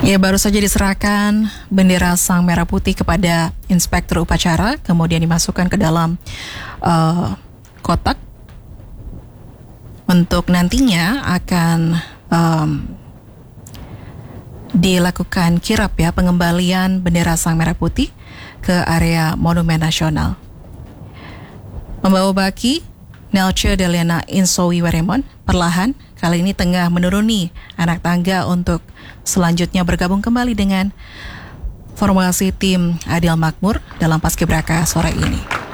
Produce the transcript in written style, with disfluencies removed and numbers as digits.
Ya, baru saja diserahkan bendera Sang Merah Putih kepada Inspektur Upacara, kemudian dimasukkan ke dalam kotak untuk nantinya akan dilakukan kirap ya, pengembalian bendera Sang Merah Putih ke area Monumen Nasional. Membawa baki, Nelce Deliana Insowi Weremon perlahan kali ini tengah menuruni anak tangga untuk selanjutnya bergabung kembali dengan formasi tim Adil Makmur dalam Paskibraka sore ini.